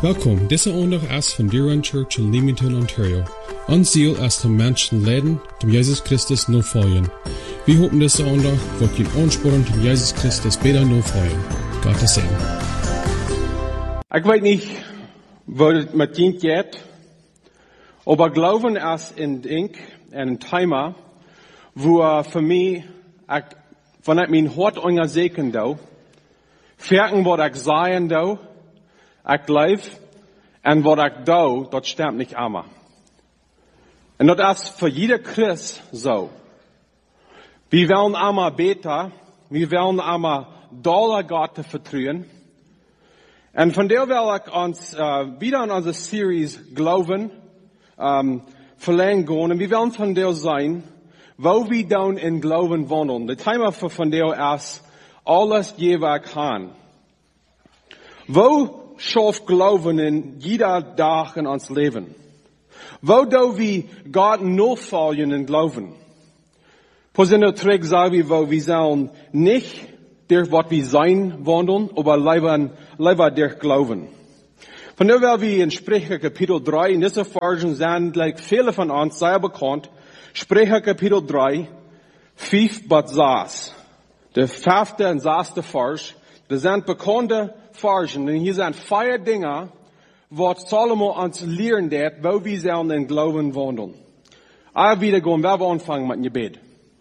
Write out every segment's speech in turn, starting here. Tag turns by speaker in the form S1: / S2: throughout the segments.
S1: Welkom, deze aandag is van Deer Church in Leamington, Ontario. Ons ziel is de mensen leiden, dem Jesus Christus navolgen. We hopen deze aandag wordt je aansporen dem Jesus Christus beter navolgen. Gottes Segen.
S2: Ik weet niet wat het met je gaat, aber Glauben ist ein Ding, ein Thema, wo für mich, vanuit mijn hart onderzoeken doe, verken wat ik zeggen doe, ik leef, en wat ik doe, dat stemmt niet allemaal. En dat is voor ieder Christ zo. Wir wollen allemaal beter, wir wollen allemaal doller Gott te vertrouwen. En vandaar wil ik ons wieder in onze series Glauben verlengen gaan. En we willen vandaar zijn, wo wir dan in Glauben wandelen. Het thema voor vandaar is, alles je wat ik kan. Wo schafft Glauben in jeder Tag in ons Leben? Wo do wir Gott nachfolgen in Glauben? Pas in der Trick sagen wir, wo wir sollen nicht durch was wir sein wandeln, aber lieber durch Glauben. Von daher werden wir in Sprecher Kapitel 3, in dieser Version sind, like viele von uns sehr bekannt, Sprecher Kapitel 3, 5 bis 6. Der 5. und 6. Vers, das sind bekannte Versen, und hier sind 4 Dinge, was Salomo uns lehren wird, wo wir sollen in Glauben wandeln. Aber wieder gehen, wir anfangen mit dem Gebet.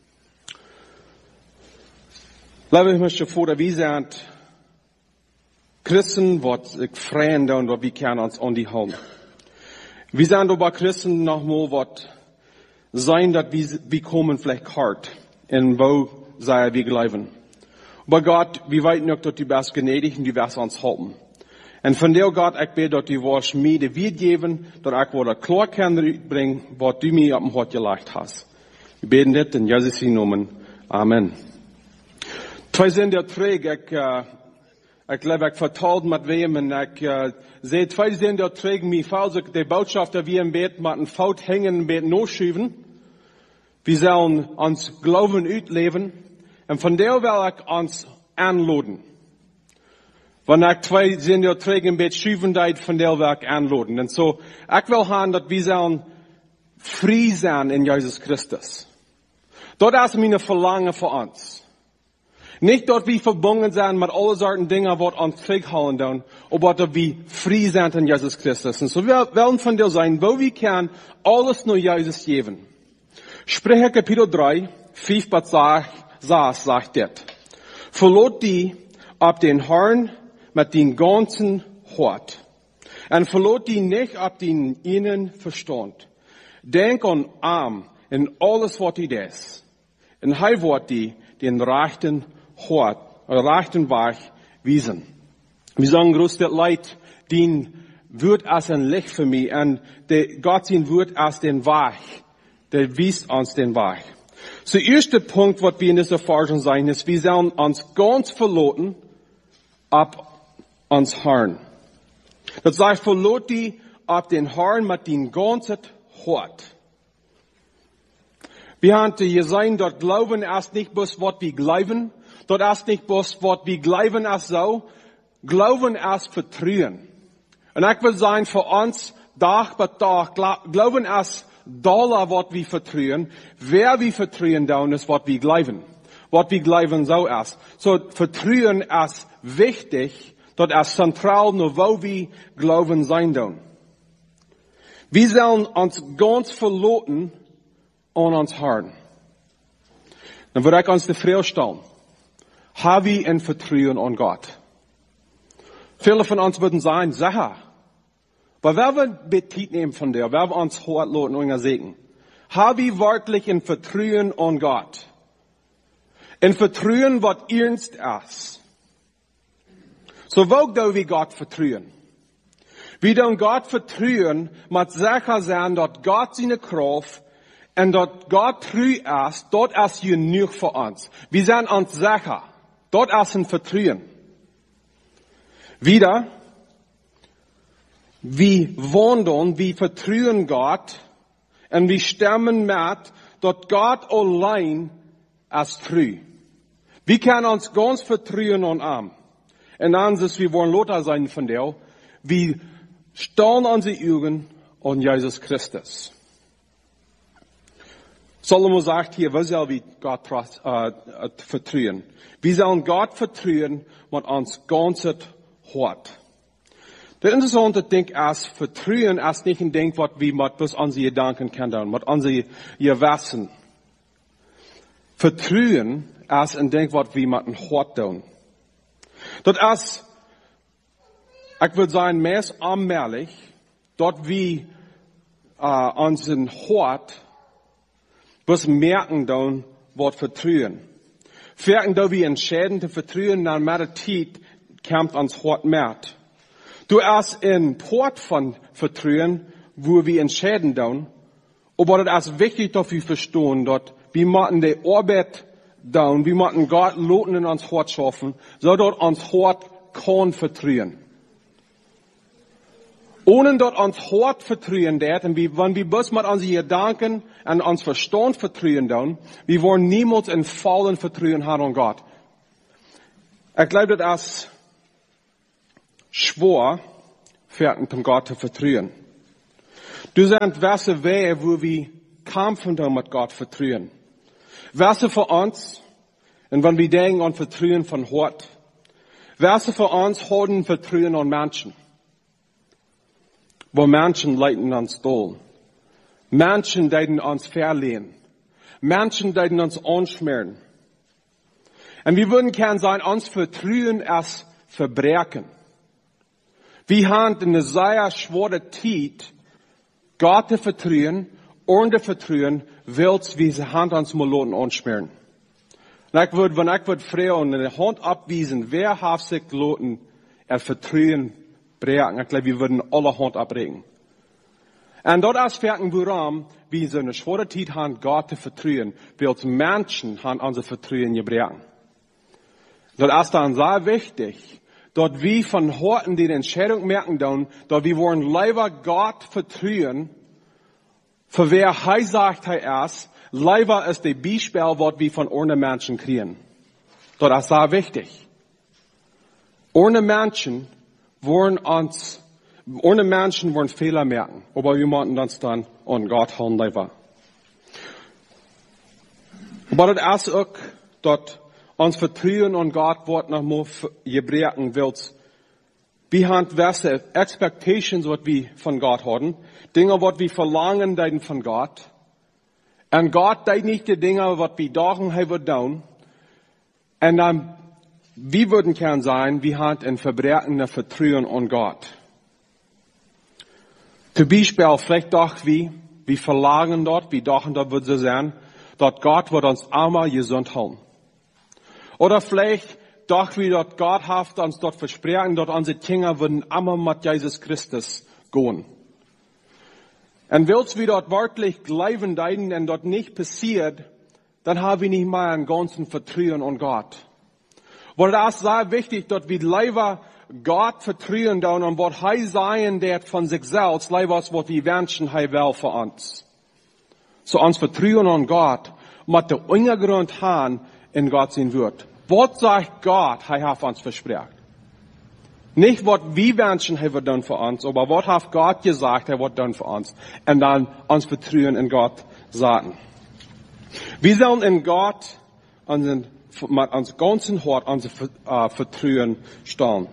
S2: Liebe Himmlische Vater, wir sind Christen, was sich freuen und was wir können uns an die halten. Wir sind aber Christen nochmal, was sein, dass wir kommen vielleicht hart, in wo sei wir glauben. Aber Gott, wir weten auch, dass du bist gnädig und du wirst uns halten. Und von der Gott, ich bete, dass du was mir de Wied geben, dass ich wieder klar kann bringen, was du mir auf dem Hart gelegt hast. Wir beten das in Jesu Namen. Amen. Zwei sind der Träg, ich glaube, ich vertaut mit wem, und ich sehe, zwei sind der Träg, mir falls ich die Botschaft, die wir im Bett mit einem Faut hängen, im Bett nachschieben. Wir sollen uns Glauben ausleben, und von der will ich uns anladen. Wenn ich zwei sind der Träg im Bett schieben, von der will ich anladen. Und so, ich will haben, dass wir sollen frei sein in Jesus Christus. Das ist meine Verlangen für uns. Nicht, dass wir verbunden sind mit allen solchen Dingen, die uns zurückhalten tun, aber dass wir frei sind in Jesus Christus. Und so wir wollen von dir sein, wo wir können, alles nur Jesus geben. Sprecher Kapitel 3, 5 bis 6 sagt das. Verlass die ab den Herrn mit den ganzen Hort. Und verlass die nicht ab den ihnen Verstand. Denk an Arm in alles, was die des. Und heil wird die den rechten Hort, rechten Weg wiesen. Wir sagen groß, das Leid, den wird als ein Licht für mich, und der Gott sein wird als den Weg, der wies uns den Weg. So, erster Punkt, was wir in dieser Forschung sagen, ist, wir sollen uns ganz verloten ab uns Herrn. Das heißt, verlot die ab den Herrn mit den ganzen Hort. Wir haben hier sein, dort Glauben erst nicht bloß, was wir glauben, dort erst nicht bloß, was wir glauben erst so, Glauben erst vertrauen. Und ich will sagen, für uns, Tag bei Tag, Glauben erst Dollar, was wir vertrauen, wer wir vertrauen, dann ist, was wir glauben. Was wir glauben, so erst. So, Vertrauen ist wichtig, dort ist zentral, nur wo wir Glauben sein dann. Wir sollen uns ganz verloten an uns Herrn. Dann würde ich uns die Frage stellen, haben wir ein Vertrauen an Gott? Viele von uns würden sagen, sicher. Aber wer wird Betit nehmen von dir? Wer wird uns hart loten und segen? Haben wir wirklich ein Vertrauen an Gott? Ein Vertrauen, was ernst ist. So, wo do wir Gott vertrauen? Wir do Gott vertrauen, mit sicher sein, dass Gott seine Kraft und dort Gott treu ist, dort ist genug für uns. Wir sind uns sicher. Dort ist ein Vertrauen. Wieder, wir wandeln, wir vertrauen Gott und wir stimmen mit, dass Gott allein ist treu. Wir können uns ganz vertrauen an ihm. En anders, wir wollen Lothar sein von dir. Wir stellen unsere Augen an Jesus Christus. Salomo sagt hier, wir sollen Gott vertrauen. Wir sollen Gott vertrauen mit uns ganzes Hart. Das interessante Ding ist, vertrauen ist nicht ein Ding, was wir mit bis unsere Gedanken kennen, mit unsere Gewissen. Vertrauen ist ein Ding, was wir mit dem Hart tun. Das ist, ich würde sagen, meist allmählich, dort wir unseren Hart bis merken dann, was vertrauen. Merken, da wir entscheiden zu vertrauen, dann mit der Zeit kommt uns Hart mehr. Du erst in Port von Vertrauen, wo wir entscheiden dann, aber das ist wichtig, dass wir verstehen, dass wir machen die Arbeit dann, wir machen Gott loten in uns Hart schaffen, so dass uns Hart kann vertrauen. Ohne dort uns Hart vertrauen wird, und wenn wir bloß mit unseren Gedanken und uns Verstand vertrauen dann, wir wollen niemals in vollen Vertrauen haben an Gott. Ich glaube, das ist schwer, für Gott zu vertrauen. Du sind welche Wege, wo wir kämpfen dann mit Gott vertrauen. Welche für uns, und wenn wir denken an Vertrauen von Hart, welche für uns haben Vertrauen an Menschen. Wo Menschen leiten uns doll. Menschen, die uns verlieren. Menschen, die uns anschmieren. Und wir würden gern sein, uns vertrauen als Verbrechen. Wir haben in einer sehr schweren Zeit, Gott zu vertrauen, ohne vertrauen, willst wie sie Hand uns mal anschmieren. Und wenn ich würde fragen, eine Hand abwiesen, wer hat sich loten, vertrauen, ich glaube, wir würden alle Hand abregen. Und dort ist Ferken, woran wir so eine schwere Zeit haben, Gott zu vertrauen, weil Menschen haben unser Vertrauen gebrochen. Dort ist dann sehr wichtig, dort wir von Horten die Entscheidung merken, dort wir wollen lieber Gott vertrauen, für wer er sagt, er ist, lieber ist der Beispiel, was wir von ohne Menschen kriegen. Dort ist sehr wichtig. Ohne Menschen ohne Menschen wollen Fehler merken, aber wir machen uns dann an Gott hauen lieber. Aber das ist auch, dort uns Vertrauen an Gott wird noch mal gebrochen willst. Wir haben welche Expectations, was wir von Gott haben, Dinge, was wir verlangen von Gott. Und Gott tut nicht die Dinge, was wir dachten, er wird tun. Und dann wir würden gern sein, wir haben ein verbrechenes Vertrauen an Gott. Zum Beispiel, vielleicht doch wir verlangen dort, wir dachten, dort wird so sein, dort Gott wird uns einmal gesund halten. Oder vielleicht doch wir dort Gott hat uns dort versprechen, dort unsere Kinder würden einmal mit Jesus Christus gehen. Und willst wir dort wirklich glauben, und dort nicht passiert, dann haben wir nicht mal ein ganzen Vertrauen an Gott. Weil das ist sehr wichtig, dass wir lieber Gott vertrauen und was er sein wird von sich selbst, lieber als was wir wünschen, er will für uns. So uns vertrauen an Gott, mit der Untergrund haben in Gott sein wird. Was sagt Gott, er hat uns versprochen? Nicht, was wir wünschen, er wird dann für uns, aber was hat Gott gesagt, er wird dann für uns. Und dann uns vertrauen in Gott sagen. Wir sollen in Gott mit uns ganzen Hart unser Vertrauen stellen.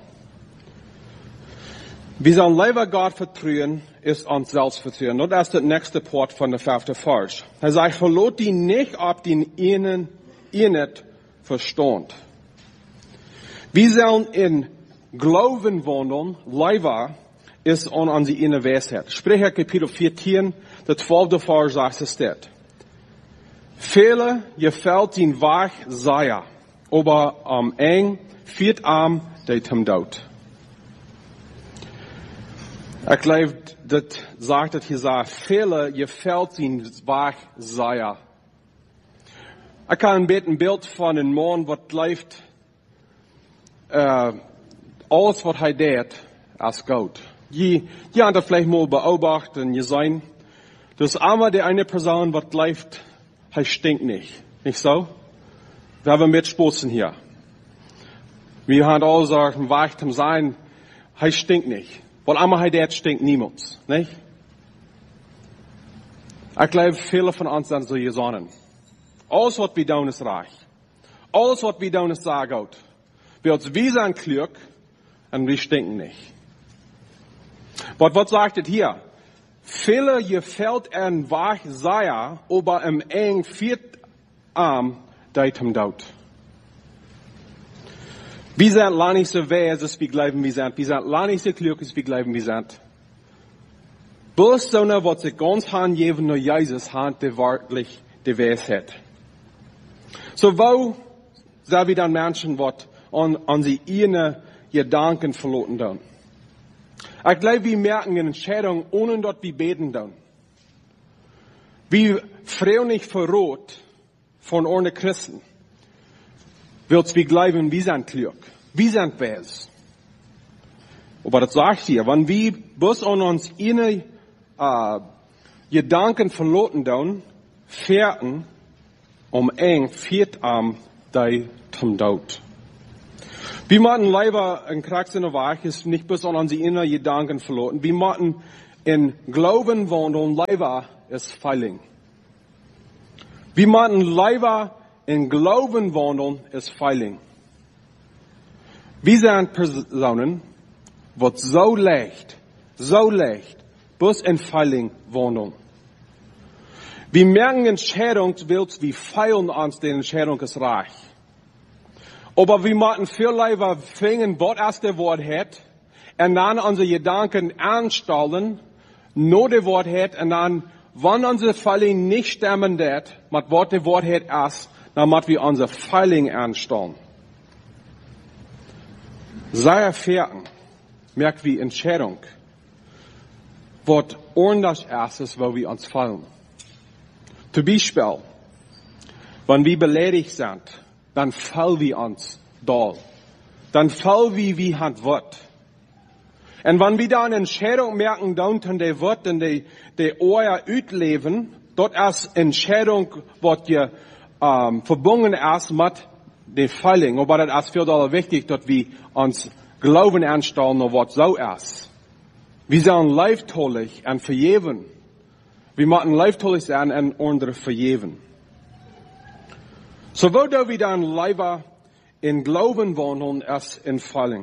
S2: Wir sollen lieber Gott vertrauen, ist uns selbst vertrauen. Und das ist der nächste Part von der 5. Vers. Er sagt, verlot die nicht ab den ihnen nicht Verstand. Wir sollen in Glauben wandeln, lieber ist an unsere innere Weisheit. Sprecher Kapitel 14, der 12. Vers sagt es dort. Viele gefällt den Weg sehr, aber am eng viert arm der zum Tod. Ich glaube, das sagt es hier so, viele gefällt den Weg sehr. Ich kann ein Bild von einem Mann, was läuft, alles was er tut, ist gut. Je habt das vielleicht mal beobachtet und gesehen, das ist einmal die eine Person, was läuft, er stinkt nicht. Nicht so? Wir haben Mitsposten hier. Wir haben alle so ein Weg zum Sein, er stinkt nicht. Weil einmal das stinkt niemand, nicht? Ich glaube, viele von uns sind so gesonnen. Alles, was wir tun, ist reich. Alles, was wir tun, ist sehr gut. Wir sind klug und wir stinken nicht. Aber was sagt es hier? Viele gefällt ein Wach sei, aber im eng viert Arm deit hem dood. Wir sind lang nicht so weise, als wir glauben, wir sind. Wir sind lang nicht so klug, als wir glauben, wir sind. Bloß so, was sich ganz hingeben, nur Jesus hat, der wirklich die Weisheit. So, wo sind wir dann Menschen, die an sie ihre Gedanken verloren tun? Ich glaube, wir merken eine Entscheidung, ohne dass wir beten tun. Wir freuen nicht verrot von ohne Christen. Willst wir glauben, wir sind klug. Wir sind weise. Aber das sagt hier, wenn wir bloß an uns ihre Gedanken verloren tun, fährten eng viertarm die zum Tod. Wir machen leider ein Krax in der Wahrheit, ist nicht bis an unsere inneren Gedanken verloren. Wir machen in Glauben wandeln, leider ist Feiling. Wir machen leider in Glauben wandeln, ist Feiling. Wir sind Personen, die so leicht, bis in Feiling wandeln. Wir merken Entscheidung, wir feilen uns, die Entscheidung ist reich. Aber wir machen viel lieber fingen, was erst der Wort hat, und dann unsere Gedanken anstellen, nur der Wort hat, und dann, wenn unsere Feiling nicht stimmen wird, mit was der Wort hat erst, dann müssen wir unsere Feiling anstellen. Sei erfahren, merkt wie Entscheidung, was ordentlich erst ist, wo wir uns fallen. Zum Beispiel, wenn wir beleidigt sind, dann fallen wir uns doll. Dann fallen wir wie Hand Wort. Und wenn wir da eine Entscheidung merken, dann der Wort und die Ohr utleben, dort ist Entscheidung, was ihr verbunden ist mit der Feiling. Aber das ist viel doller wichtig, dass wir uns Glauben anstellen, was so ist. Wir sollen leiftollig und vergeben. Wir müssen leiftollig sein und andere vergeben. So wo wir dann lieber in Glauben wandeln als in Feiling.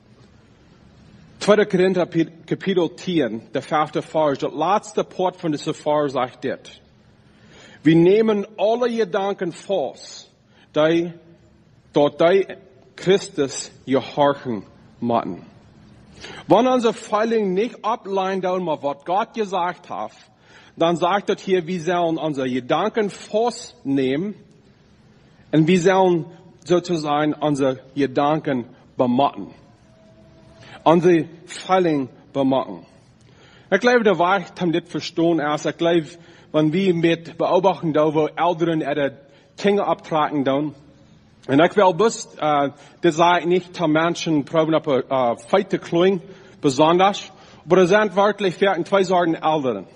S2: 2. Korinther Kapitel 10, der 5. Vers, das letzte Part von dieser Vers sagt das. Wir nehmen alle Gedanken fast, die dort Christus gehorchen müssen. Wenn unser Feiling nicht ableint, was Gott gesagt hat, dann sagt er hier, wir sollen unsere Gedanken festnehmen und wir sollen sozusagen unsere Gedanken bematten. Unsere Feiling bematten. Ich glaube, der Wahrheit haben das verstehen erst. Ich glaube, wenn wir mit beobachten, da wo Älteren ihre Dinge abtragen, dann. Und ich will bloß, das sage ich nicht, dass Menschen proben, Feite klingen, besonders. Aber es sind wirklich zwei Sorten Älteren.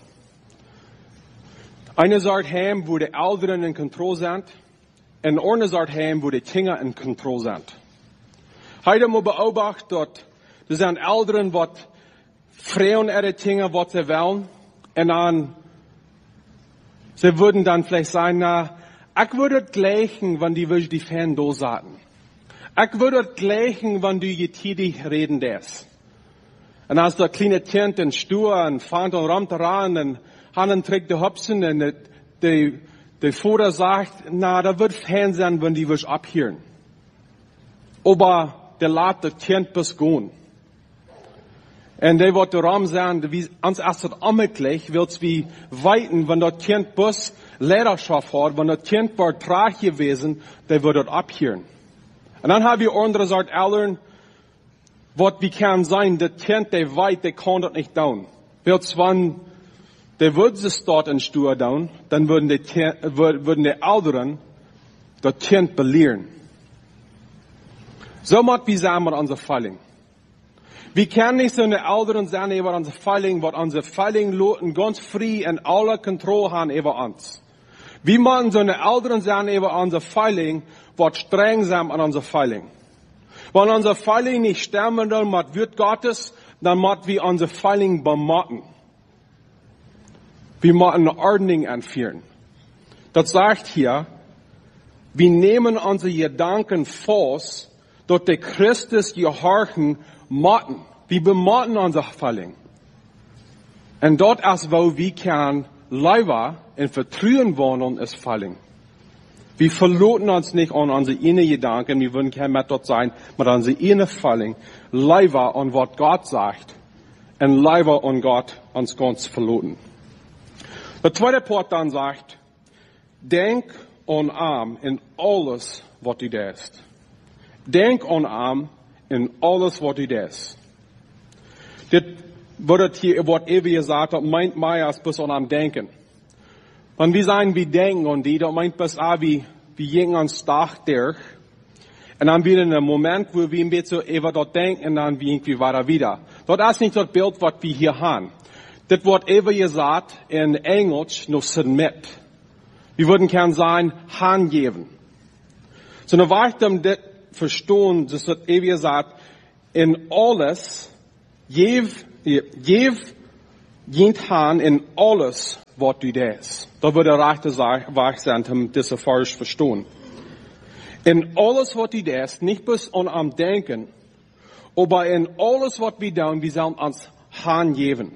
S2: Eine Sorte Heim, wo die Älteren in Kontrolle sind. Und eine Sorte Heim, wo die Kinder in Kontrolle sind. Heute muss beobachten, dass das sind Älteren, die freuen ihre Kinder, was sie wollen. Und dann, sie würden dann vielleicht sagen, na, ich würde es gleichen, wenn die Fan da saßen. Ich würde es gleichen, wenn du getidig reden des. Und als der kleine Kind in Stuhl und fand und rammt ran und Hannen trägt die Hopsen und der Vater sagt, na, da wird Fan sein, wenn die wir abhören. Aber der lässt das Kind bis gehen. Und der wird der Raum sagen, wie ans erste amtlich wird's wie weiten, wenn das Kind bis Lehrerschaft hat, wenn das Kind war trag gewesen, der wird dort abhören. Und dann haben wir andere Sorte Eltern, was wie kann sein, das Kind, der weit, der kann das nicht tun. Wird's wenn, der würde sich dort in Stuhl tun, dann würden die Eltern das Kind belehren. So macht wir sagen mit unserer Feiling. Wir können nicht so eine Eltern sein über unsere Feiling, was unsere Feiling Leute ganz frei und alle Kontrolle haben über uns. Wir machen so eine Eltern sein über unsere Feiling, was streng sein an unserer Feiling. Wenn unsere Feiling nicht stimmen mit Wort Gottes, dann müssen wir unsere Feiling bemotten. Wir müssen eine Ordnung anführen. Das sagt hier, wir nehmen unsere Gedanken fest, dass der Christus gehorchen müssen. Wir bemotten unsere Feiling. Und dort ist, wo wir können Leiber in Vertrauen wohnen, ist Feiling. Wir verloten uns nicht an unsere inneren Gedanken, wir würden kein mehr dort sein, mit unsere innere Feiling, Leiber an was Gott sagt, und Leiber an Gott uns ganz verloten. Der zweite Part dann sagt, denk an Arm in alles, was du tust. Denk an Arm in alles, was du tust. Das wird hier, was ewig gesagt hat, meint Meyers bis an Denken. Wenn wir sagen, wir denken an die, das meint bis auch, wir gehen ans Dach durch. Und dann wieder in einem Moment, wo wir ein bisschen über dort denken, und dann irgendwie weiter wieder. Das ist nicht das Bild, was wir hier haben. Das wird ewig gesagt, in Englisch, noch submit. Wir würden gern sagen, hingeben. So, dann war ich dem das verstehen, das wird ewig gesagt, in alles, jent han in alles, was du tust. Da würde der Rechte sagen, das falsch verstehen. In alles, was du tust, nicht bis am Denken, aber in alles, was wir tun, wir sollen uns hingeben.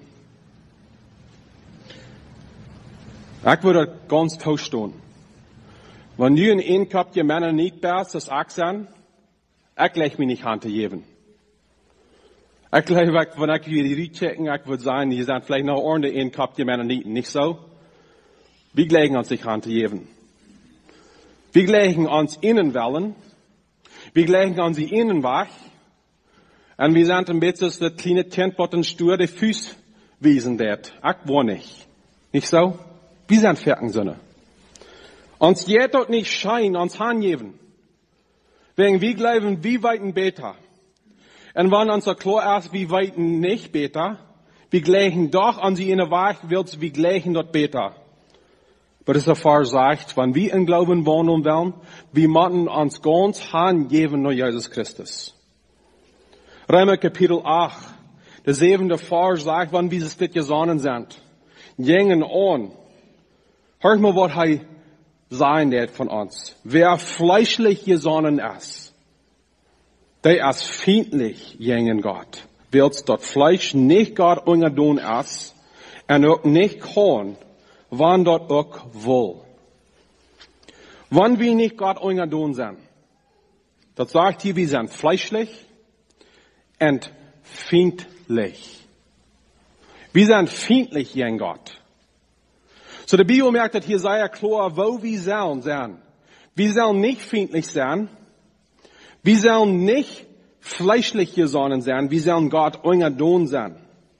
S2: Ich würde ganz tauschen. Wenn du in ein Kopf die Männer nicht bist, das ich sagen, ich lege mich nicht hinzugeben. Ich glaube, wenn ich wieder rechecken, ich würde sagen, die sind vielleicht noch ordentlich ein Kopf die Männer nicht so. Wir legen uns nicht hinzugeben. Wir legen uns innen Wellen. Wir legen uns innen wach. Und wir sind ein bisschen das kleine Kind, was den Stuhl die Füße wiesen wird. Ich wohne nicht. Nicht so? Wir sind Ferkensöhne. Uns geht dort nicht Schein, uns hingeben. Wegen wir glauben, wir weiten besser. Und wenn uns klar ist, wir weiten nicht besser, wir gleichen doch an sie in der Wahrheit, wir gleichen dort besser. Aber das Erfahrung sagt, wenn wir in Glauben wohnen wollen, wir müssen uns ganz hingeben nach Jesus Christus. Römer Kapitel 8, der 7. Vers sagt, wenn wir es dit gesonnen sind, jängen an. Hört mal, was er sagen wird von uns. Wer fleischlich gesonnen ist, der ist feindlich gegen Gott. Willst dort Fleisch nicht Gott ungetun ist, und auch nicht kann, wann dort auch will. Wann wir nicht Gott ungetun sind, das sagt hier, wir sind fleischlich und feindlich. Wir sind feindlich gegen Gott. So, der Bibel merkt, dass hier sei ja klar, wo wir sollen sein. Wir sollen nicht feindlich sein. Wir sollen nicht fleischlich gesonnen sein. Wir sollen Gott ungetun sein.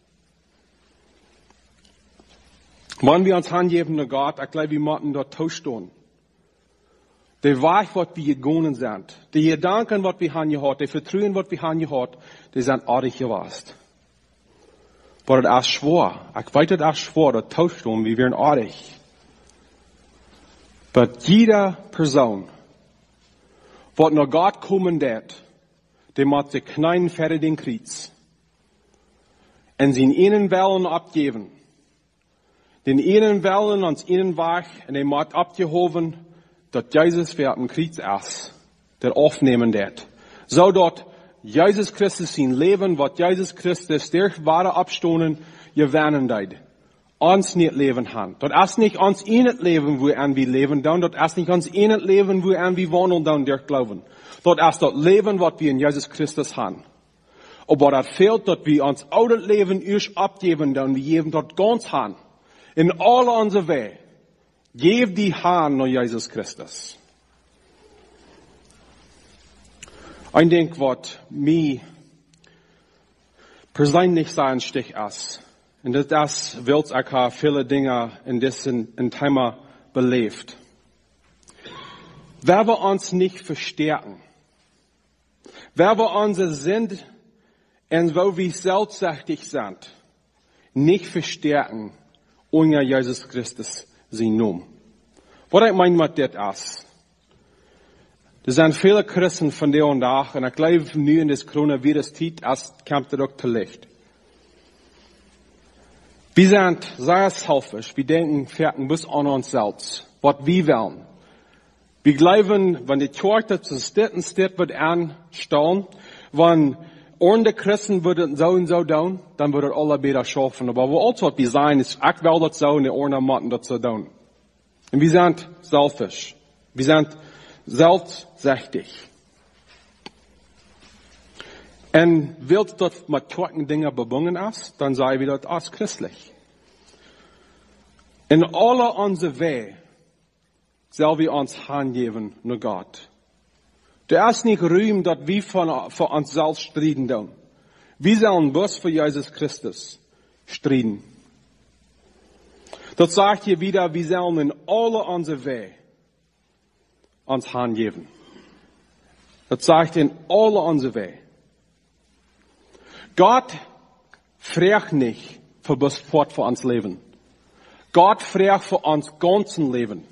S2: Wenn wir uns hingeben zu Gott, ich glaube, wir müssen dort tauschen. Der Weg, was wir gegangen sind, die Gedanken, was wir haben gehabt, die Vertrauen, was wir haben gehabt, die sind artig gewesen. Aber das ist schwer. Ich weiß, das ist schwer, das tauschen, wir werden artig. Aber jede Person, was nach Gott kommen wird, die muss sich knien für den Kreuz. Und sie ihnen Wellen abgeben. Den ihnen Wellen ans ihnen wach, und die muss abgehoben, dass Jesus für den Kreuz ist, der aufnehmen wird. So dort Jesus Christus sein Leben, was Jesus Christus durch wahre Abstoßen gewinnen hat, uns nicht leben haben. Das ist nicht uns ihnen Leben, wo wir leben, das ist nicht uns ihnen Leben, wo wir wohnen, durch Glauben. Das ist das Leben, was wir in Jesus Christus haben. Aber das fehlt, dass wir uns auch das Leben erst abgeben, dann wir geben dort ganz haben. In all unserer Wege. Gib die Hand nach Jesus Christus. Ein Ding, was mir persönlich sein Stich ist. Und das wird auch viele Dinge in diesem Thema belebt. Wenn wir uns nicht verstärken, wenn wir unsere sind und wo wir selbstsüchtig sind, nicht verstärken, ohne Jesus Christus sein Namen. Was ich meine mit das ist, er sind viele Christen von der und nach, und ich glaube, nu in das Coronavirus-Zeit, kommt das auch zu Licht. Wir sind sehr selfish. Wir denken, fährten bis an uns selbst. Was wir wollen. Wir glauben, wenn die Kirche zu Städten wird anstellen, wenn ordentliche Christen würden so und so tun, dann würde alle besser schaffen. Aber wo alles was wir sein, ist, ich will das so und die ordentlichen Matten das so tun. Und wir sind selfish. Wir sind selbstsüchtig. Und willst du das mit solchen Dingen verbunden ist, dann sei wir das als christlich. In alle unsere Wege soll wir uns hingeben nur Gott. Der ist nicht Ruhm, dass wir für uns selbst striden tun. Wir sollen bloß für Jesus Christus striden. Das sagt hier wieder, wir sollen in alle unsere Wege uns hingeben. Das sagt in alle unsere Wege. Gott fragt nicht für das Fort für uns Leben. Gott fragt für uns ganzen Leben.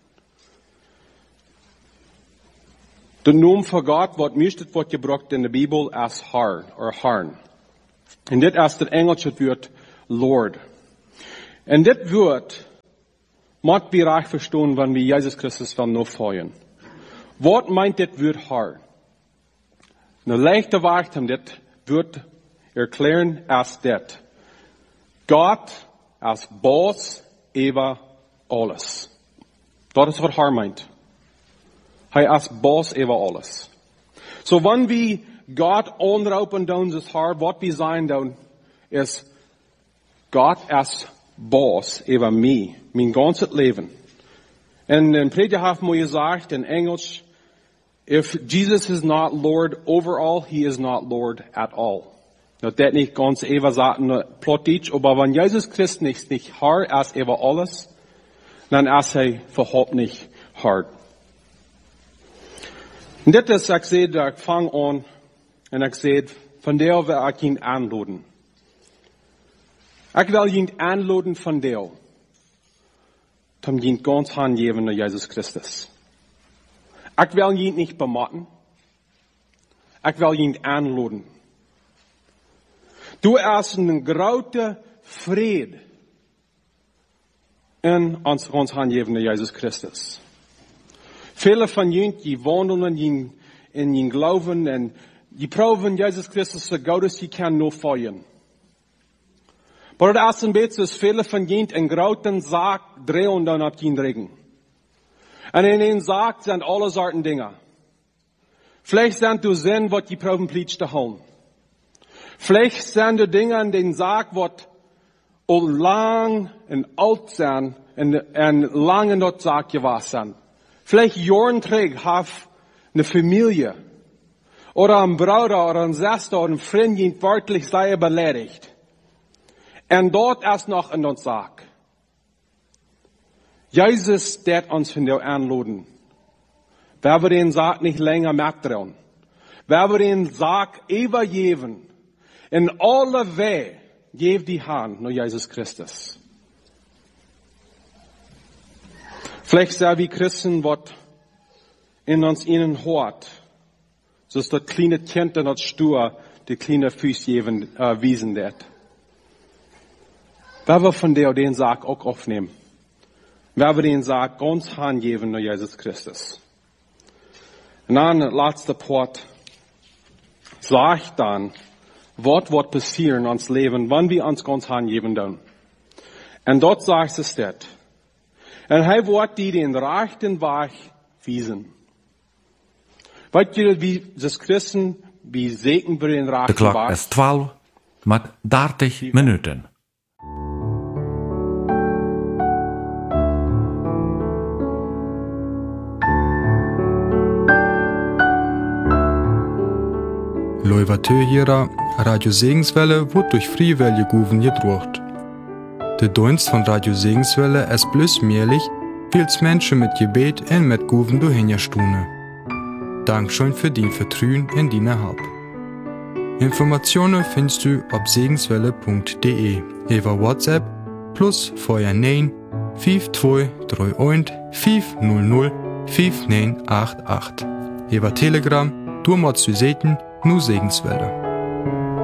S2: Der Name für Gott, was meistens wird gebraucht in der Bibel, als Herr oder Herrn. Und das ist das englische Wort Lord. Und das Wort muss wir recht verstehen, wenn wir Jesus Christus nachfolgen. Was meint das Wort Herr? Eine leichte Weise, um das Wort erklären, als das. Gott als Boss über alles. Das ist, was Herr meint. Hij als Boss über alles. So, wenn wir Gott anrufen, dann ist Herr, was wir sein, dann ist Gott als Boss über mich, mein ganzes Leben. Und in Prediger hat mir gesagt, in Englisch, if Jesus is not Lord over all, he is not Lord at all. Dat nicht ganz even sagen, plottig, aber wenn Jesus Christus nicht Herr als über alles, dann ist er überhaupt nicht Herr. Und das ist, ich sehe, ich fange an, und ich sehe, von der will ich ihn anladen. Ich will ihn anladen von der, um ihn ganz hingeben an Jesus Christus. Ich will ihn nicht bematten. Ich will ihn anladen. Du hast einen großen Frieden in uns hingeben an Jesus Christus. Viele von ihnen, die wandeln in ihren Glauben und die proben Jesus Christus so gut als sie können nur folgen. Aber das ist ein bisschen, viele von ihnen in großen Sarg drehen dann ab den Regen. Und in den Sarg sind alle Sorten Dinge. Vielleicht sind du Sinn, was die proben Plitsch zu holen. Vielleicht sind du Dinge in den Sarg, was lang und alt sind und lang in dort Sarg gewesen sind. Vielleicht Jahren trägt, hat eine Familie oder ein Bruder oder ein Schwester oder ein Freund, die wörtlich sei beleidigt. Und dort erst noch in uns sagt. Jesus wird uns von der anladen. Wer wir den Sarg nicht länger mitdrehen. Wer wir den Sarg übergeben. In alle Wege, gib die Hand nur Jesus Christus. Vielleicht sind wir Christen, was in uns innen hört. So ist das kleine Kind, das stur, die kleine Füße wiesen wird. Wer wir von der den Sarg auch aufnehmen. Wer wir den Sarg ganz hingeben nur Jesus Christus. Und dann, letzter Part, sagt dann, was wird passieren in uns Leben, wenn wir uns ganz hingeben dann. Und dort sagt es das. Und er wird die den rechten Weg wiesen. Weet jullie wie das Christen, wie zeken wir den rechten Weg?
S3: De klok is 12 met 30 minuten.
S4: Loivateuhierer, Radio Segenswelle wird durch Friewelle Guven gedruckt. Der Dienst von Radio Segenswelle ist bloß möglich, weil Menschen mit Gebet und mit Guven durchhinterstunden. Dankeschön für dein Vertrauen in deine Help. Informationen findest du auf segenswelle.de über WhatsApp plus vorher 9 5231 500 5988. Über Telegram, du musst du sehen, nur Segenswelle.